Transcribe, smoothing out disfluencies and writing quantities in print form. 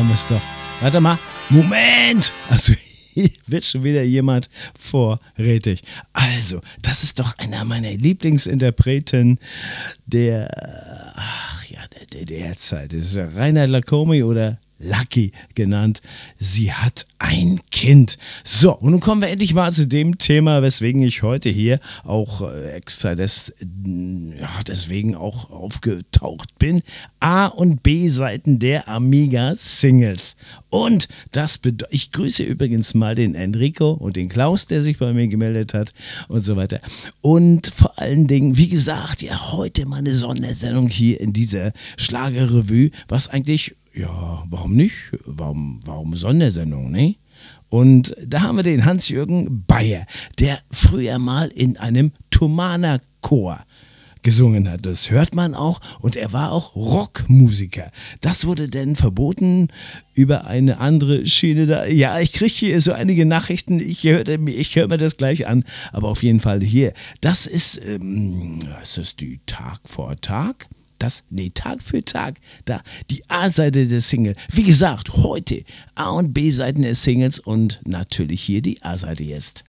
haben wir es doch. Warte mal. Moment! Also, hier wird schon wieder jemand vorrätig. Also, das ist doch einer meiner Lieblingsinterpreten der Zeit. Das ist Rainer Lacombe oder Lucky genannt. Sie hat ein Kind. So, und nun kommen wir endlich mal zu dem Thema, weswegen ich heute hier auch extra deswegen auch aufgetaucht bin. A- und B-Seiten der Amiga-Singles. Und ich grüße übrigens mal den Enrico und den Klaus, der sich bei mir gemeldet hat und so weiter. Und vor allen Dingen, wie gesagt, ja, heute mal eine Sondersendung hier in dieser Schlagerrevue, was eigentlich, ja, warum nicht? Warum Sondersendung, ne? Und da haben wir den Hans-Jürgen Bayer, der früher mal in einem Thomaner-Chor gesungen hat. Das hört man auch. Und er war auch Rockmusiker. Das wurde dann verboten über eine andere Schiene da. Ja, ich kriege hier so einige Nachrichten. Ich hör mir das gleich an. Aber auf jeden Fall hier. Das ist die Tag vor Tag? Tag für Tag, da, die A-Seite der Single. Wie gesagt, heute A- und B-Seiten der Singles und natürlich hier die A-Seite jetzt.